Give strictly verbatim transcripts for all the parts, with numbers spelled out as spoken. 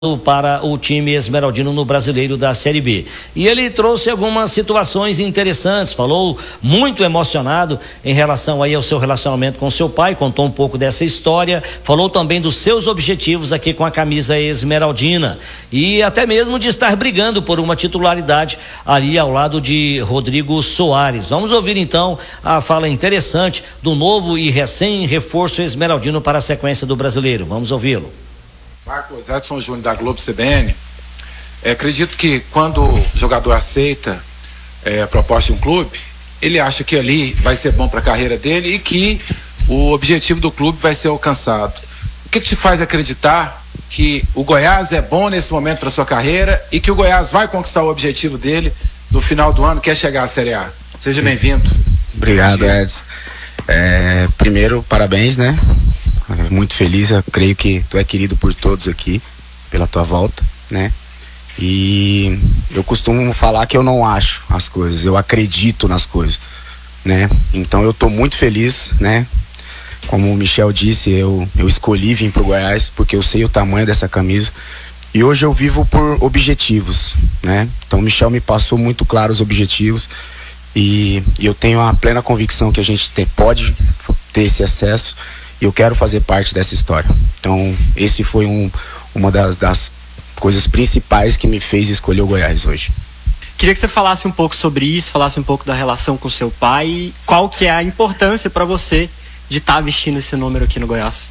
para o time esmeraldino no Brasileiro da Série B. E ele trouxe algumas situações interessantes, falou muito emocionado em relação aí ao seu relacionamento com seu pai, contou um pouco dessa história, falou também dos seus objetivos aqui com a camisa esmeraldina e até mesmo de estar brigando por uma titularidade ali ao lado de Rodrigo Soares. Vamos ouvir então a fala interessante do novo e recém-reforço esmeraldino para a sequência do Brasileiro. Vamos ouvi-lo. Marcos Edson Júnior da Globo C B N. É, acredito que quando o jogador aceita é, a proposta de um clube, ele acha que ali vai ser bom para a carreira dele e que o objetivo do clube vai ser alcançado. O que, que te faz acreditar que o Goiás é bom nesse momento para sua carreira e que o Goiás vai conquistar o objetivo dele no final do ano, que é chegar à Série A? Seja bem-vindo. Obrigado, Edson. É, primeiro, parabéns, né? Muito feliz, eu creio que tu é querido por todos aqui, pela tua volta, né? E eu costumo falar que eu não acho as coisas, eu acredito nas coisas, né? Então eu tô muito feliz, né? Como o Michel disse, eu, eu escolhi vir pro Goiás porque eu sei o tamanho dessa camisa e hoje eu vivo por objetivos, né? Então o Michel me passou muito claro os objetivos e, e eu tenho a plena convicção que a gente tem, pode ter esse acesso. Eu quero fazer parte dessa história. Então, esse foi um, uma das, das coisas principais que me fez escolher o Goiás hoje. Queria que você falasse um pouco sobre isso, falasse um pouco da relação com seu pai e qual que é a importância para você de estar tá vestindo esse número aqui no Goiás.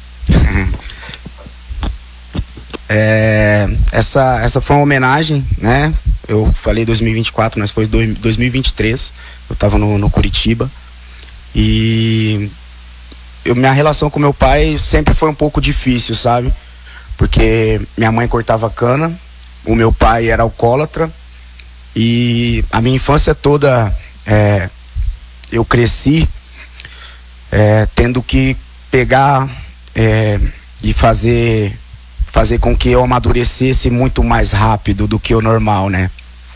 É, essa, essa foi uma homenagem, né? Eu falei dois mil e vinte e quatro, mas foi dois mil e vinte e três. Eu estava no, no Curitiba e... Eu, minha relação com meu pai sempre foi um pouco difícil, sabe? Porque minha mãe cortava cana, o meu pai era alcoólatra e a minha infância toda é, eu cresci é, tendo que pegar é, e fazer, fazer com que eu amadurecesse muito mais rápido do que o normal, né?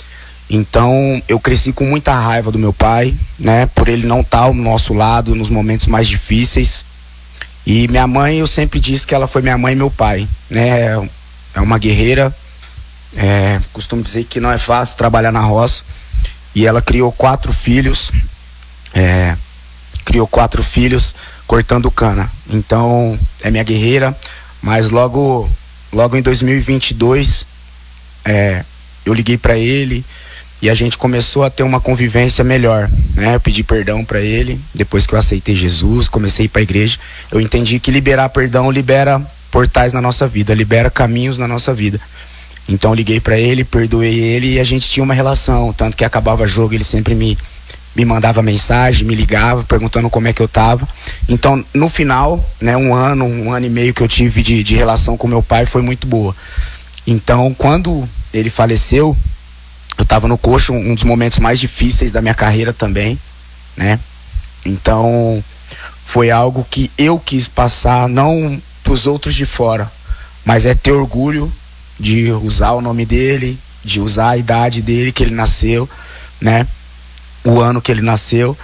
Então eu cresci com muita raiva do meu pai, né, por ele não estar ao nosso lado nos momentos mais difíceis. E minha mãe, eu sempre disse que ela foi minha mãe e meu pai, né, é uma guerreira, é, costumo dizer que não é fácil trabalhar na roça. E ela criou quatro filhos, é, criou quatro filhos cortando cana. Então é minha guerreira, mas logo, logo em dois mil e vinte e dois, é, eu liguei para ele. E a gente começou a ter uma convivência melhor, né? Eu pedi perdão para ele, depois que eu aceitei Jesus, comecei a ir para a igreja. Eu entendi que liberar perdão libera portais na nossa vida, libera caminhos na nossa vida. Então eu liguei para ele, perdoei ele e a gente tinha uma relação. Tanto que acabava jogo, ele sempre me, me mandava mensagem, me ligava, perguntando como é que eu tava. Então no final, né, um ano, um ano e meio que eu tive de, de relação com meu pai foi muito boa. Então quando ele faleceu, eu estava no coxo, um dos momentos mais difíceis da minha carreira também, né? Então, foi algo que eu quis passar, não pros outros de fora, mas é ter orgulho de usar o nome dele, de usar a idade dele, que ele nasceu, né? O ano que ele nasceu.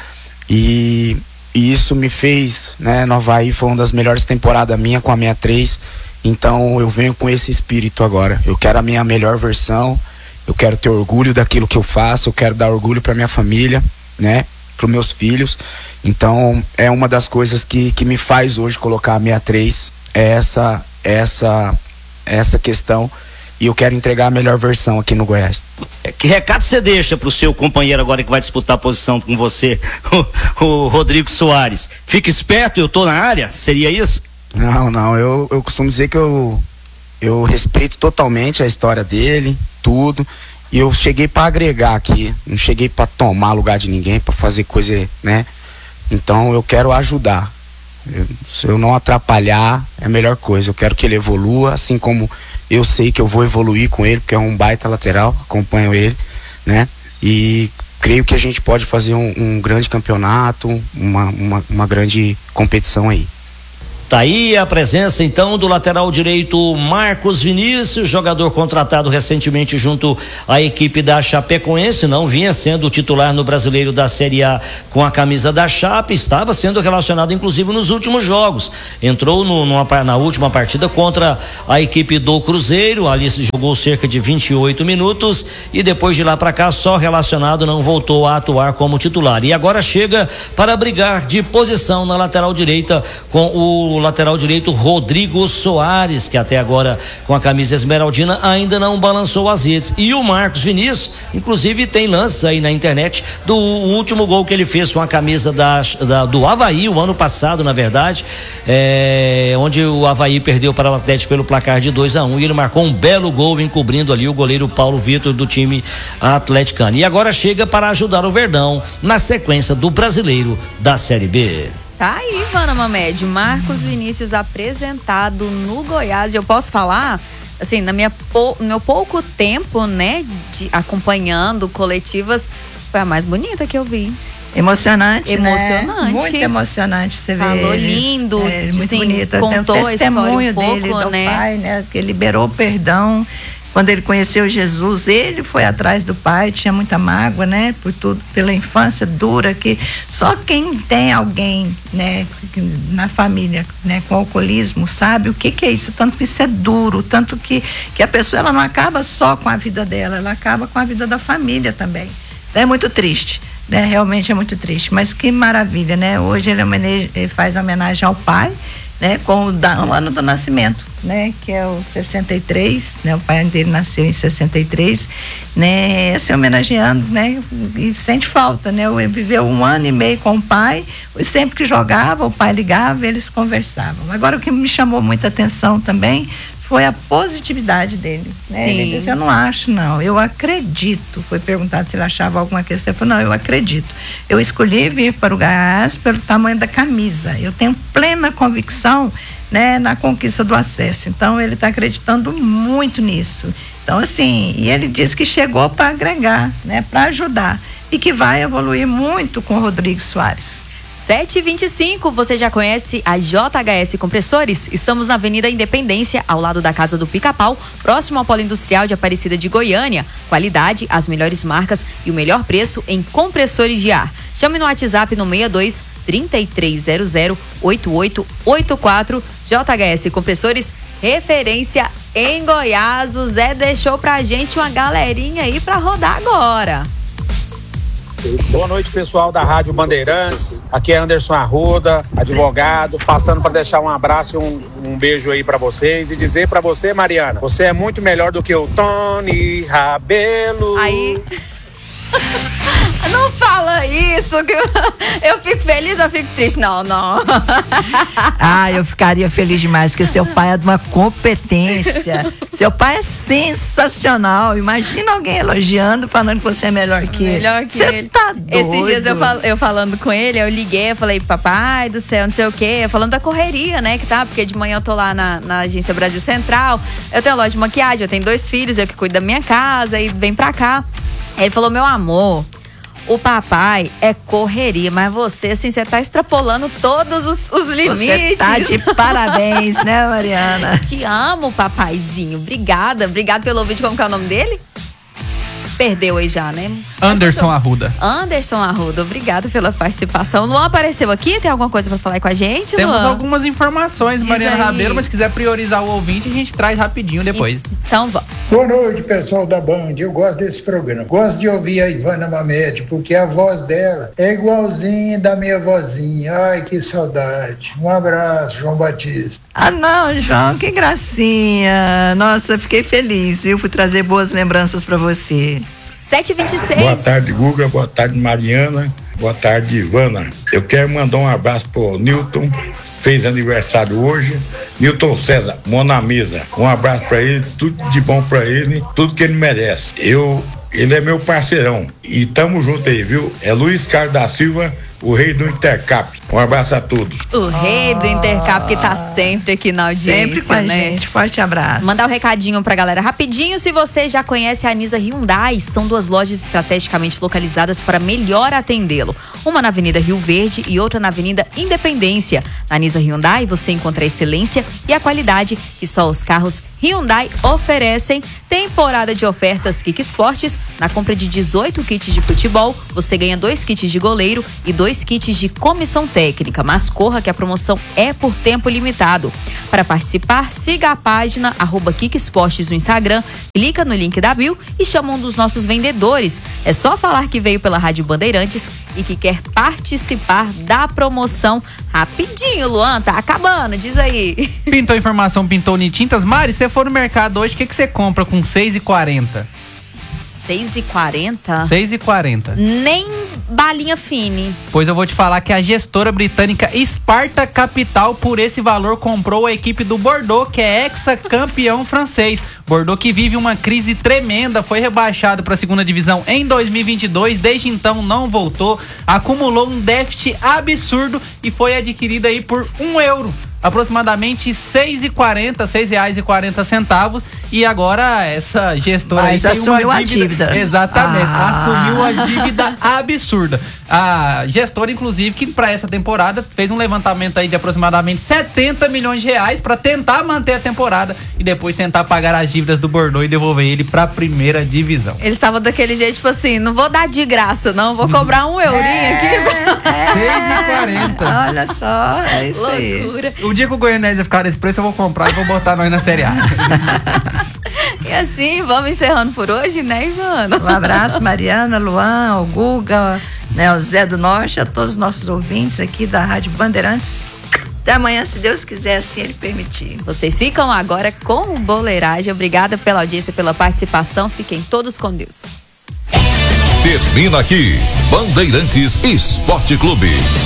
E, e isso me fez, né? No Avaí foi uma das melhores temporadas minha com a minha três. Então, eu venho com esse espírito agora. Eu quero a minha melhor versão. Eu quero ter orgulho daquilo que eu faço, eu quero dar orgulho para minha família, né, para os meus filhos. Então é uma das coisas que, que me faz hoje colocar a sessenta e três, é essa, essa, essa questão, e eu quero entregar a melhor versão aqui no Goiás. Que recado você deixa pro seu companheiro agora que vai disputar a posição com você, o, o Rodrigo Soares? Fica esperto, eu tô na área, seria isso? Não, não, eu, eu costumo dizer que eu, eu respeito totalmente a história dele, tudo, e eu cheguei para agregar aqui, não cheguei para tomar lugar de ninguém, para fazer coisa, né? Então eu quero ajudar. Eu, se eu não atrapalhar, é a melhor coisa. Eu quero que ele evolua, assim como eu sei que eu vou evoluir com ele, porque é um baita lateral, acompanho ele, né? E creio que a gente pode fazer um, um grande campeonato, uma, uma, uma grande competição aí. Tá aí a presença então do lateral direito Marcos Vinícius, jogador contratado recentemente junto à equipe da Chapecoense, não vinha sendo titular no Brasileiro da Série A com a camisa da Chape, estava sendo relacionado inclusive nos últimos jogos, entrou no, numa, na última partida contra a equipe do Cruzeiro, ali se jogou cerca de vinte e oito minutos e depois de lá para cá só relacionado, não voltou a atuar como titular e agora chega para brigar de posição na lateral direita com o lateral direito Rodrigo Soares, que até agora com a camisa esmeraldina ainda não balançou as redes, e o Marcos Vinícius inclusive tem lances aí na internet do último gol que ele fez com a camisa da, da, do Avaí o ano passado, na verdade, é, onde o Avaí perdeu para o Atlético pelo placar de dois a um e ele marcou um belo gol encobrindo ali o goleiro Paulo Vitor do time atleticano, e agora chega para ajudar o Verdão na sequência do Brasileiro da Série B. Tá aí, Ivana Mamed, Marcos Vinícius apresentado no Goiás. Eu posso falar, assim, na minha, no meu pouco tempo, né, de, acompanhando coletivas, foi a mais bonita que eu vi. Emocionante, Emocionante. Né? Muito emocionante, você vê. Falou lindo. É, muito assim, bonito. Contou Tem o testemunho um pouco, dele, do né? pai, né? Que liberou o perdão. Quando ele conheceu Jesus, ele foi atrás do pai, tinha muita mágoa, né? Por tudo, pela infância dura, que só quem tem alguém, né, na família, né, com alcoolismo, sabe o que que é isso, tanto que isso é duro, tanto que, que a pessoa, ela não acaba só com a vida dela, ela acaba com a vida da família também. É muito triste, né? Realmente é muito triste, mas que maravilha, né? Hoje ele, homenage, ele faz homenagem ao pai, né, com o, da, o ano do nascimento, né, que é o sessenta e três, né, o pai dele nasceu em sessenta e três, né, se homenageando, né, e sente falta, né, ele viveu um ano e meio com o pai, sempre que jogava, o pai ligava, eles conversavam. Agora o que me chamou muita atenção também foi a positividade dele, né? Sim. Ele disse, eu não acho não, eu acredito, foi perguntado se ele achava alguma questão, ele falou, não, eu acredito, eu escolhi vir para o Goiás pelo tamanho da camisa, eu tenho plena convicção, né, na conquista do acesso, então ele está acreditando muito nisso, então assim, e ele disse que chegou para agregar, né, para ajudar, e que vai evoluir muito com o Rodrigo Soares. sete e vinte e cinco, você já conhece a J H S Compressores? Estamos na Avenida Independência, ao lado da Casa do Pica-Pau, próximo ao Polo Industrial de Aparecida de Goiânia. Qualidade, as melhores marcas e o melhor preço em compressores de ar. Chame no WhatsApp no seis dois, três três zero zero, oito oito oito quatro. J H S Compressores, referência em Goiás. O Zé deixou pra gente uma galerinha aí pra rodar agora. Boa noite, pessoal da Rádio Bandeirantes. Aqui é Anderson Arruda, advogado, passando para deixar um abraço e um, um beijo aí para vocês e dizer para você, Mariana, você é muito melhor do que o Tony Rabelo. Aí... Não fala isso, que eu, eu fico feliz ou eu fico triste? Não, não. Ah, eu ficaria feliz demais, porque seu pai é de uma competência. Seu pai é sensacional. Imagina alguém elogiando, falando que você é melhor que ele. Melhor que Cê ele. Tá doido. Esses dias eu, fal, eu falando com ele, eu liguei, eu falei, papai do céu, não sei o quê, falando da correria, né, que tá, porque de manhã eu tô lá na, na Agência Brasil Central, eu tenho loja de maquiagem, eu tenho dois filhos, eu que cuido da minha casa e vem pra cá. Ele falou, meu amor, o papai é correria, mas você, assim, você tá extrapolando todos os, os limites. Você tá de parabéns, né, Mariana? Te amo, papaizinho. Obrigada, obrigado pelo vídeo. Como que é o nome dele? Perdeu aí já, né? Anderson Arruda. Anderson Arruda, obrigado pela participação. Luan apareceu aqui, tem alguma coisa pra falar com a gente, Temos Luan? algumas informações, Diz Mariana aí. Rabelo, mas se quiser priorizar o ouvinte, a gente traz rapidinho depois. Então vamos. Boa noite, pessoal da Band. Eu gosto desse programa. Gosto de ouvir a Ivana Mamed, porque a voz dela é igualzinha da minha vozinha. Ai, que saudade. Um abraço, João Batista. Ah, não, João, que gracinha. Nossa, fiquei feliz, viu, por trazer boas lembranças pra você. sete e vinte e seis. Boa tarde, Guga. Boa tarde, Mariana. Boa tarde, Ivana. Eu quero mandar um abraço pro Newton, fez aniversário hoje. Newton César, Monamisa. Um abraço pra ele, tudo de bom pra ele, tudo que ele merece. Eu, ele é meu parceirão. E tamo junto aí, viu? É Luiz Carlos da Silva, o rei do Intercap. Um abraço a todos. O rei do Intercap que tá sempre aqui na audiência, Sempre com a né? gente. Forte abraço. Mandar um recadinho pra galera rapidinho. Se você já conhece a Anisa Hyundai, são duas lojas estrategicamente localizadas para melhor atendê-lo. Uma na Avenida Rio Verde e outra na Avenida Independência. Na Anisa Hyundai você encontra a excelência e a qualidade que só os carros Hyundai oferecem. Temporada de ofertas Kik Esportes. Na compra de dezoito kits de futebol, você ganha dois kits de goleiro e dois kits de comissão técnica. Mas corra que a promoção é por tempo limitado. Para participar, siga a página arroba Kik Esportes no Instagram, clica no link da bio e chama um dos nossos vendedores. É só falar que veio pela Rádio Bandeirantes e que quer participar da promoção. Rapidinho, Luan, tá acabando, diz aí. Pintou informação, pintou Unitintas. Mari, se você for no mercado hoje, o que, que você compra com seis e quarenta? seis e quarenta? seis e quarenta. Nem balinha fine. Pois eu vou te falar que a gestora britânica Sparta Capital, por esse valor, comprou a equipe do Bordeaux, que é ex-campeão francês. Bordeaux que vive uma crise tremenda, foi rebaixado para a segunda divisão em dois mil e vinte e dois, desde então não voltou, acumulou um déficit absurdo e foi adquirida aí por um euro. Aproximadamente seis e quarenta, seis reais e quarenta centavos, e agora essa gestora Mas aí tem assumiu uma a dívida, dívida. exatamente, Ah. assumiu uma dívida absurda. A gestora, inclusive, que para essa temporada fez um levantamento aí de aproximadamente setenta milhões de reais para tentar manter a temporada e depois tentar pagar as dívidas do Bordeaux e devolver ele para a primeira divisão. Eles estavam daquele jeito, tipo assim, não vou dar de graça, não, vou cobrar um eurinho É, aqui. seis e quarenta. Olha só, é isso aí. Loucura. O dia que o Goianésia ficar nesse preço, eu vou comprar e vou botar nós na Série A. E assim, vamos encerrando por hoje, né, Ivana? Um abraço, Mariana, Luan, o Guga, né, o Zé do Norte, a todos os nossos ouvintes aqui da Rádio Bandeirantes. Até amanhã, se Deus quiser, assim ele permitir. Vocês ficam agora com o Boleiragem. Obrigada pela audiência, pela participação. Fiquem todos com Deus. Termina aqui, Bandeirantes Esporte Clube.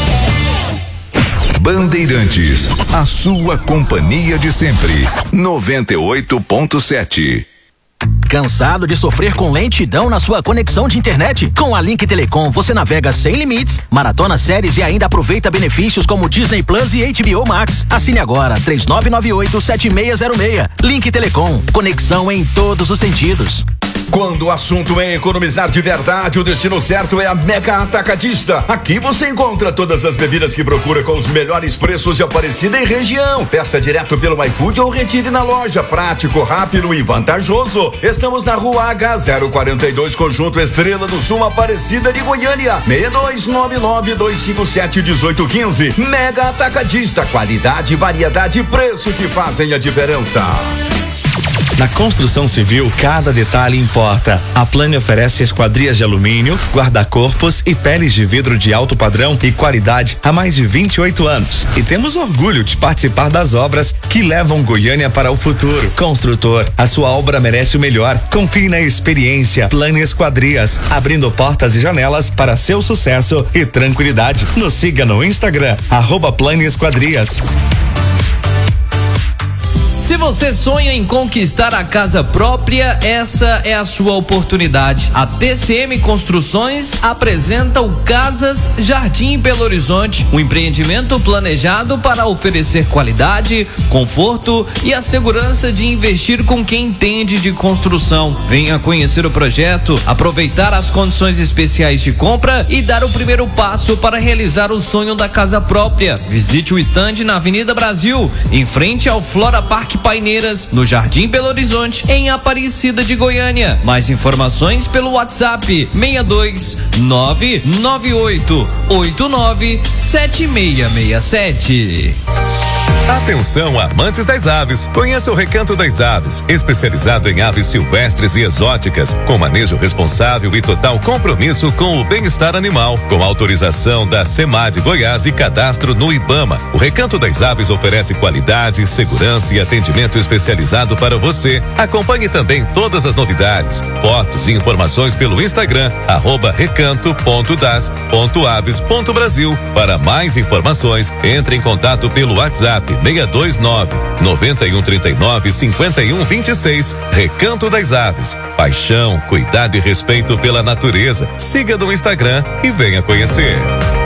Bandeirantes, a sua companhia de sempre. noventa e oito ponto sete. Cansado de sofrer com lentidão na sua conexão de internet? Com a Link Telecom você navega sem limites, maratona séries e ainda aproveita benefícios como Disney Plus e H B O Max. Assine agora três nove nove oito sete seis zero seis. Link Telecom, conexão em todos os sentidos. Quando o assunto é economizar de verdade, o destino certo é a Mega Atacadista. Aqui você encontra todas as bebidas que procura com os melhores preços de Aparecida e região. Peça direto pelo iFood ou retire na loja. Prático, rápido e vantajoso. Estamos na rua H zero quarenta e dois, Conjunto Estrela do Sul, Aparecida de Goiânia. seis dois nove nove dois cinco sete um oito um cinco. Mega Atacadista. Qualidade, variedade e preço que fazem a diferença. Na construção civil, cada detalhe importa. A Plane oferece esquadrias de alumínio, guarda-corpos e peles de vidro de alto padrão e qualidade há mais de vinte e oito anos. E temos orgulho de participar das obras que levam Goiânia para o futuro. Construtor, a sua obra merece o melhor. Confie na experiência Plane Esquadrias, abrindo portas e janelas para seu sucesso e tranquilidade. Nos siga no Instagram, arroba Plane Esquadrias. Se você sonha em conquistar a casa própria, essa é a sua oportunidade. A T C M Construções apresenta o Casas Jardim Belo Horizonte, um empreendimento planejado para oferecer qualidade, conforto e a segurança de investir com quem entende de construção. Venha conhecer o projeto, aproveitar as condições especiais de compra e dar o primeiro passo para realizar o sonho da casa própria. Visite o estande na Avenida Brasil, em frente ao Flora Park Paineiras, no Jardim Belo Horizonte, em Aparecida de Goiânia. Mais informações pelo WhatsApp seis dois nove nove oito oito nove sete seis seis sete. Atenção, amantes das aves. Conheça o Recanto das Aves, especializado em aves silvestres e exóticas, com manejo responsável e total compromisso com o bem-estar animal, com autorização da SEMAD Goiás e cadastro no IBAMA. O Recanto das Aves oferece qualidade, segurança e atendimento especializado para você. Acompanhe também todas as novidades, fotos e informações pelo Instagram, arroba recanto ponto das ponto aves ponto brasil. Para mais informações, entre em contato pelo WhatsApp seis dois nove nove um três nove cinco um dois seis. Recanto das Aves. Paixão, cuidado e respeito pela natureza. Siga no Instagram e venha conhecer.